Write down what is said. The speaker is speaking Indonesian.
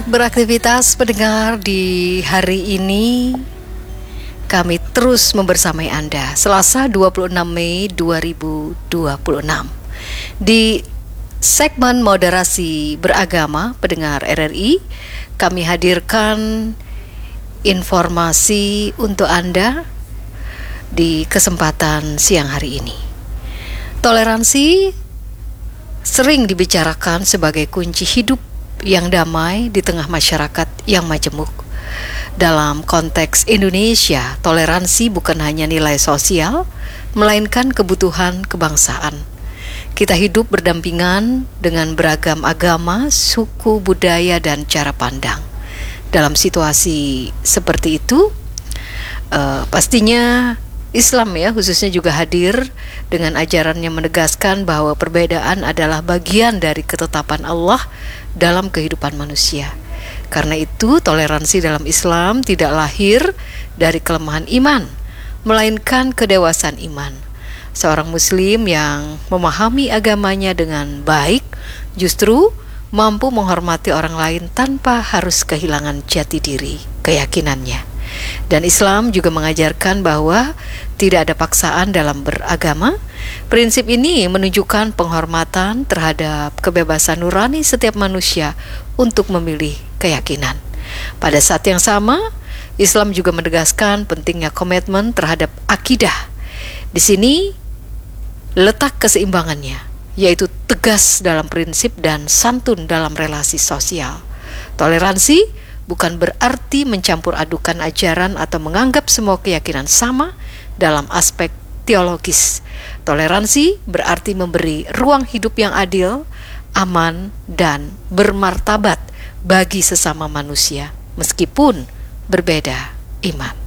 Beraktivitas pendengar di hari ini, kami terus membersamai Anda Selasa 26 Mei 2026 di segmen moderasi beragama pendengar RRI. Kami hadirkan informasi untuk Anda di kesempatan siang hari ini. Toleransi sering dibicarakan sebagai kunci hidup yang damai di tengah masyarakat yang majemuk. Dalam konteks Indonesia, toleransi bukan hanya nilai sosial, melainkan kebutuhan kebangsaan. Kita hidup berdampingan dengan beragam agama, suku, budaya, dan cara pandang. Dalam situasi seperti itu, pastinya Islam khususnya juga hadir dengan ajarannya menegaskan bahwa perbedaan adalah bagian dari ketetapan Allah dalam kehidupan manusia. Karena itu, toleransi dalam Islam tidak lahir dari kelemahan iman, melainkan kedewasaan iman. Seorang muslim yang memahami agamanya dengan baik justru mampu menghormati orang lain tanpa harus kehilangan jati diri, keyakinannya. Dan Islam juga mengajarkan bahwa tidak ada paksaan dalam beragama. Prinsip ini menunjukkan penghormatan terhadap kebebasan nurani setiap manusia untuk memilih keyakinan. Pada saat yang sama, Islam juga menegaskan pentingnya komitmen terhadap akidah. Di sini letak keseimbangannya, yaitu tegas dalam prinsip dan santun dalam relasi sosial. Toleransi bukan berarti mencampur adukan ajaran atau menganggap semua keyakinan sama dalam aspek teologis. Toleransi berarti memberi ruang hidup yang adil, aman, dan bermartabat bagi sesama manusia, meskipun berbeda iman.